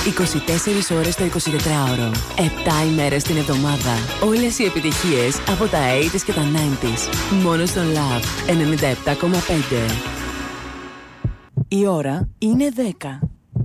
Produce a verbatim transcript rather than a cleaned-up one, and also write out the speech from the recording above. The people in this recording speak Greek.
είκοσι τέσσερις ώρες το εικοσιτετράωρο. επτά ημέρες την εβδομάδα. Όλες οι επιτυχίες από τα ογδόντα και τα ενενήντα. Μόνο στο Love ενενήντα επτά κόμμα πέντε. Η ώρα είναι δέκα.